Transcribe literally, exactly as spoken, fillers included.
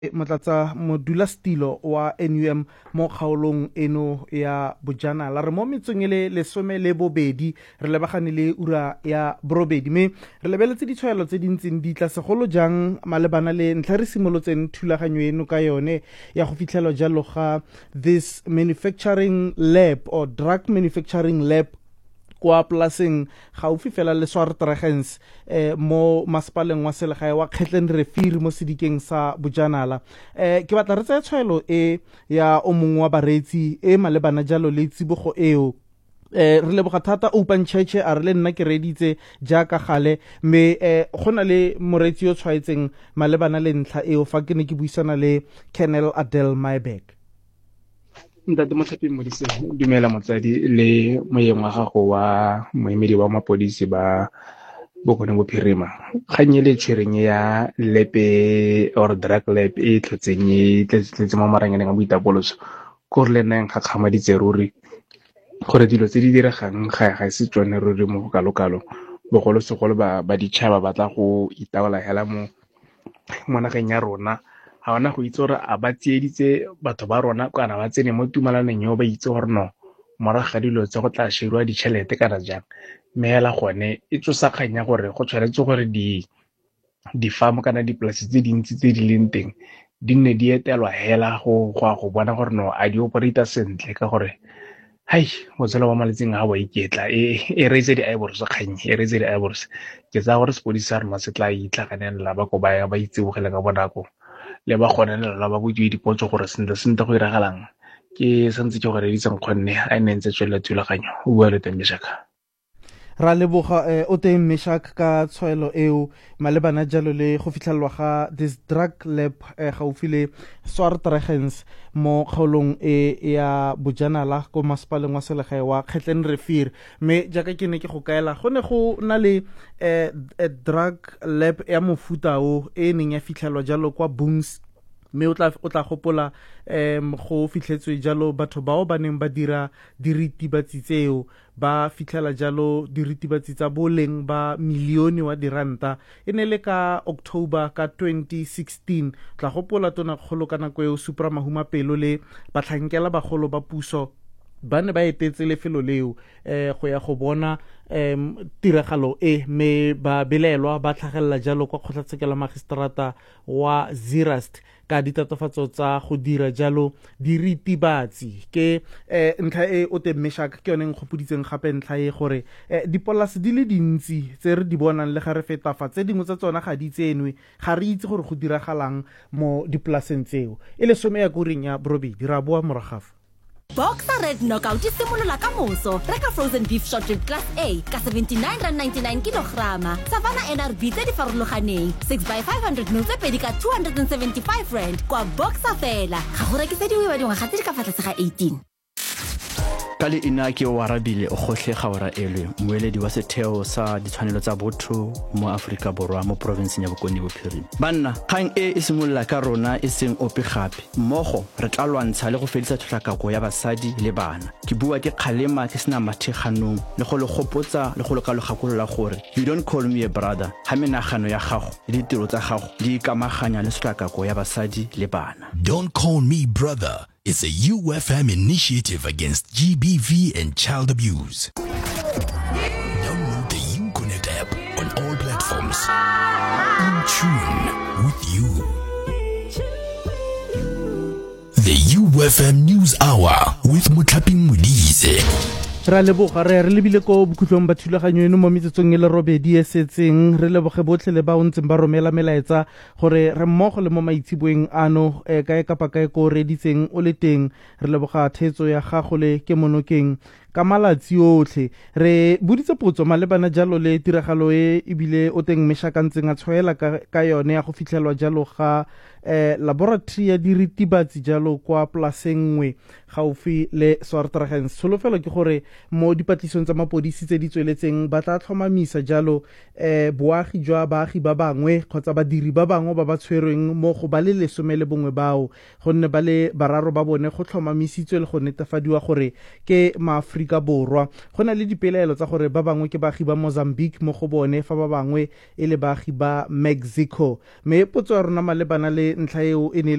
Motlatsa modulasetilo wa N U M mo kgaolong eno ya Bojanala re mo metsong le lesome le bobedi re lebagane le ura ya borobedi mme re lebeletse ditshwaelo tse dintseng di tla segolo jang malebana le ntlha re simolotseng thulaganyo eno ka yone ya go fitlhelwa jalo ga this manufacturing lab or drug manufacturing lab kwa polaseng gaufi fela le Swartregens eh, mo masepaleng wa selegae wa Kgetlenrefiri mo sedikeng sa Bojanala. Eh, ke batla re tsaya tshwaelo e ya o mongwe wa bareetsi e malebana jalo le tsibogo eo. Eh, re leboga thata Open Church a re le nna ke reditse jaaka gale mme eh, go na le moreetsi yo tshwaetseng malebana le ntlha eo fa ke ne ke buisana le Colonel Adel Myberg. Ntate Mothapi Modise, dumela motsadi le moyeng wa gago wa moemedi wa mapodisi ba Bokone Bophirima. Kgang e le tshwereng ya lepe or drug lab e tlhotseng e tletse mo maranyaneng a boitapoloso ko re le neng ga kgamaditse ruri gore dilo tse di diregang ga ga se tsone ruri mo bokalokalo bogolosegolo ba ba ditšhaba ba tla go itaola hela mo mo nageng ya rona. Ha ona go itse gore a ba tsieditse batho ba rona kana ba tsene mo tumalaneng yo ba itse gore no moraga dilo tse go tla shirwa ditšhelete kana jang mme hela gone e tsosa kganya gore go tshwanetse gore di di farm kana dipolase tse dintsi tse di leng teng di nne di etelwa hela go go go bona gore no a di operate sentle ka gore hai motsela wa maletseng a wa iketla e e reitse di eyeballs kganye e reitse di eyeballs ke tsa gore sepodisa rena se tla itlhaganela ba go ba ba itsebogela ka bonako le ba gone le la ba botse dipotso gore sentle sentle go iragalang ke sentse ke gore ditse nkgonne a nne ntse tswela thulaganyo o bua le teng Meshaka ra leboga eh, o teng Meshaka ka tshwaelo eo malebana jalo le go fitlhelwa ga this drug lab eh, gaufi le Swartregens mo kgaolong e ya Bojanala ko masepaleng wa selegae wa Kgetlenrefiri mme jaaka ke ne ke go kaela go ne go na le eh, drug lab ya mofuta o e neng ya fitlhelwa jalo kwa Boons mme o tla o tla gopola em go fitlhetswe jalo batho bao ba neng ba dira diritibatsi tseo ba fitlhela jalo diritibatsi tsa boleng ba milione wa diranta e ne le ka October ka twenty sixteen tla gopola tona kgolo kana go e Supra Mahuma Pelo le batlhankela bagolo ba puso ba ne ba etetse lefelo leo eh go ya go bona em tiragalo e me ba belelwa ba tlhagella jalo kwa kgotlatshekelo magistrata wa Zeerust ka ditatofatso tsa go dira jalo diritibatsi ke eh ntlha e o te Meshaka ke yone go puditseng gape ntlha e gore eh, dipolase di le dintsi tse re di bonang le ga re fetafa tse dingwe tsa tsona ga di tsenwe ga re itse gore go diragalang mo dipolaseng tseo e le some ya goreng ya borobedi ra boa moragafa Boxer Red Knockout e simolola ka moso. Reka frozen beef short rib class A ka seventy-nine rand ninety-nine kilograma. Savannah N R B tse di farologaneng six by five hundred ml tse pedi ka two hundred seventy-five rand kwa Boxer fela. Ga go rekisediwe ba dingwe ga tse di ka fa tlase ga eighteen. Ka leina ke o arabile o gotlhega ora elwe moeledi wa setheo sa ditshwanelo tsa botho mo Afrika Borwa mo provinceng ya Bokone Bophirima. Banna kgang e e simolola ka rona e seng ope gape mmogo re tla lwantsha le go fedisa tlhakako ya basadi le bana. Ke bua ke kgalema ke sena matheganong le go le gopotsa le go le kalogakolola gore you don't call me a brother ha menagano ya gago le ditiro tsa gago di ikamaganya le tlhakako ya basadi le bana. Don't call me brother. It's a U F M initiative against G B V and child abuse. Download the Uconnect app on all platforms. In tune with you. The U F M News Hour with Mothapi Modise. Ra leboga re re lebile ko bokhutlong ba thulaganyo eno mo metsetsong e le robedi e setseng re leboge botlhe le ba ontseng ba romela melaetsa gore re mmogo le mo maitsiboeng ano e kae kapa kae ko reditseng o le teng re leboga thetso ya gago le ke monokeng ka malatsi otlhe re buditse potso malebana jalo le tiragalo e ebile o teng Meshaka ntseng a tshwaela ka yone ya go fitlhelwa jalo ga eh laboratory ya diritibatsi jalo kwa polaseng nngwe gaufi le Swartregens. Solofelo ke gore mo dipatlisong tsa mapodisi tse di tsweletseng ba tla tlhomamisa jalo eh boagi jwa baagi ba bangwe kgotsa badiri ba bangwe ba ba tshwerweng mo go ba le lesome le bongwe bao gonne ba le bararo ba bone go tlhomamisitswe le go netefadiwa gore ke maAfrika Aforika Borwa go na le dipelaelo tsa gore ba bangwe ke baagi ba Mozambique mo go bone fa ba bangwe e le baagi ba Mexico. Me potso ya rona malebana le ntlha eo e ne